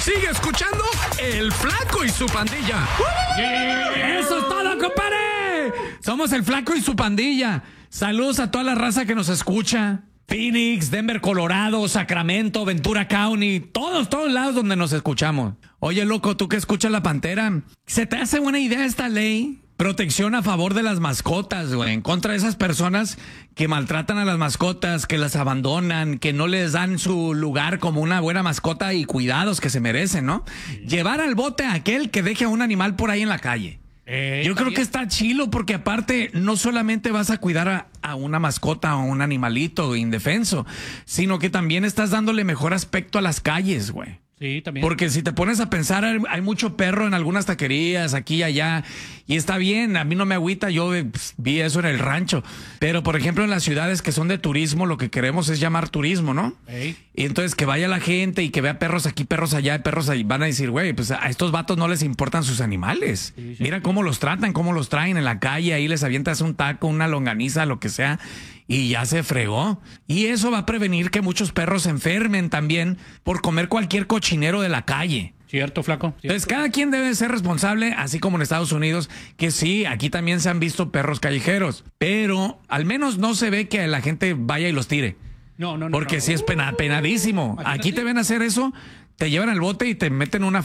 Sigue escuchando El Flaco y su Pandilla. ¡Eso es todo, compadre! Somos El Flaco y su Pandilla. Saludos a toda la raza que nos escucha. Phoenix, Denver, Colorado, Sacramento, Ventura County, todos lados donde nos escuchamos. Oye, loco, tú que escuchas La Pantera, ¿se te hace buena idea esta ley? Protección a favor de las mascotas, güey, en contra de esas personas que maltratan a las mascotas, que las abandonan, que no les dan su lugar como una buena mascota y cuidados que se merecen, ¿no? Llevar al bote a aquel que deje a un animal por ahí en la calle. Yo creo que está chilo porque aparte no solamente vas a cuidar a una mascota o un animalito indefenso, sino que también estás dándole mejor aspecto a las calles, güey. Sí, también. Porque si te pones a pensar, hay mucho perro en algunas taquerías, aquí y allá, y está bien, a mí no me agüita, yo vi eso en el rancho. Pero, por ejemplo, en las ciudades que son de turismo, lo que queremos es llamar turismo, ¿no? Ey. Y entonces que vaya la gente y que vea perros aquí, perros allá, perros ahí, van a decir, güey, pues a estos vatos no les importan sus animales. Sí. Mira cómo los tratan, cómo los traen en la calle, ahí les avientas un taco, una longaniza, lo que sea, y ya se fregó. Y eso va a prevenir que muchos perros se enfermen también por comer cualquier cochinero de la calle. Cierto, Flaco. Entonces, cada quien debe ser responsable, así como en Estados Unidos, que sí, aquí también se han visto perros callejeros, pero al menos no se ve que la gente vaya y los tire. No. Porque sí es penadísimo. Aquí te ven hacer eso, te llevan al bote y te meten una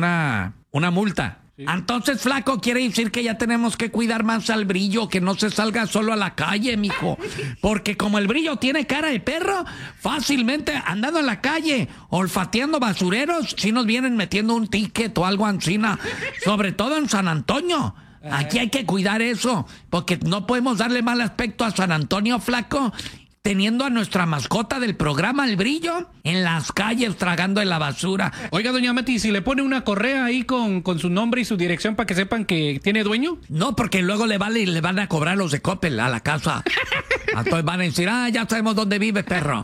multa. Sí. Entonces, Flaco, quiere decir que ya tenemos que cuidar más al Brillo, que no se salga solo a la calle, mijo. Porque como el Brillo tiene cara de perro, fácilmente andando en la calle, olfateando basureros, si nos vienen metiendo un ticket o algo encima. Sobre todo en San Antonio. Aquí hay que cuidar eso, porque no podemos darle mal aspecto a San Antonio, Flaco, teniendo a nuestra mascota del programa El Brillo en las calles tragando de la basura. Oiga, doña Mati, si le pone una correa ahí con su nombre y su dirección para que sepan que tiene dueño. No, porque luego le van a cobrar los de Coppel a la casa. Entonces van a decir, ya sabemos dónde vive, perro.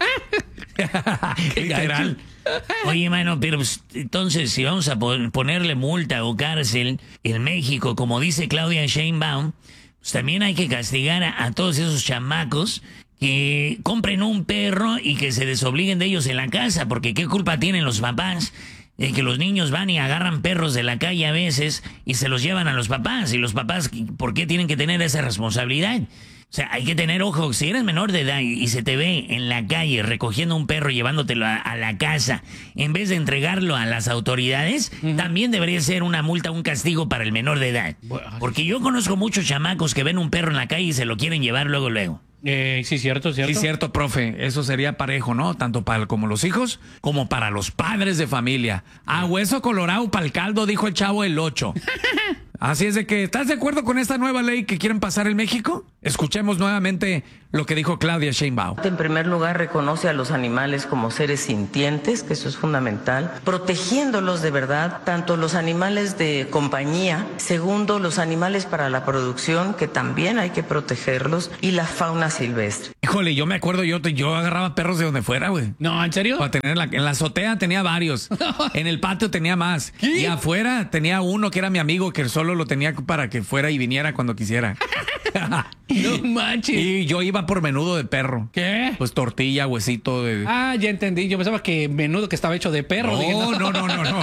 Literal. Oye, mano, pero entonces si vamos a ponerle multa o cárcel en México, como dice Claudia Sheinbaum, pues también hay que castigar a todos esos chamacos que compren un perro y que se desobliguen de ellos en la casa, porque qué culpa tienen los papás de que los niños van y agarran perros de la calle a veces y se los llevan a los papás, y los papás, ¿por qué tienen que tener esa responsabilidad? O sea, hay que tener ojo, si eres menor de edad y se te ve en la calle recogiendo un perro y llevándotelo a la casa, en vez de entregarlo a las autoridades, también debería ser una multa, un castigo para el menor de edad. Porque yo conozco muchos chamacos que ven un perro en la calle y se lo quieren llevar luego. Sí, cierto. Sí, cierto, profe. Eso sería parejo, ¿no? Tanto para como los hijos, como para los padres de familia. A hueso colorado para el caldo, dijo el Chavo el 8. Así es de que, ¿estás de acuerdo con esta nueva ley que quieren pasar en México? Escuchemos nuevamente lo que dijo Claudia Sheinbaum. En primer lugar, reconoce a los animales como seres sintientes, que eso es fundamental, protegiéndolos de verdad, tanto los animales de compañía, segundo, los animales para la producción, que también hay que protegerlos, y la fauna silvestre. Híjole, yo me acuerdo, yo agarraba perros de donde fuera, güey. No, ¿en serio? Para tener en la azotea tenía varios. En el patio tenía más. ¿Qué? Y afuera tenía uno que era mi amigo, que solo lo tenía para que fuera y viniera cuando quisiera. No manches. Y yo iba por menudo de perro. ¿Qué? Pues tortilla, huesito de... Ya entendí. Yo pensaba que menudo que estaba hecho de perro. No.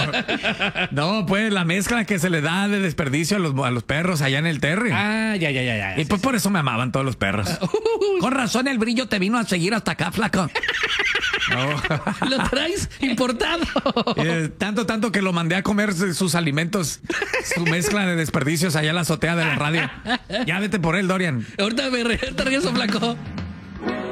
No, pues la mezcla que se le da de desperdicio a los perros allá en el terre. Ya. Y pues por eso me amaban todos los perros. Con razón el Brillo te vino a seguir hasta acá, Flaco. Lo traes importado. Tanto que lo mandé a comer sus alimentos, su mezcla de desperdicios allá en la azotea de la radio. Ya vete por él, Dorian. Ahorita regreso, Flaco.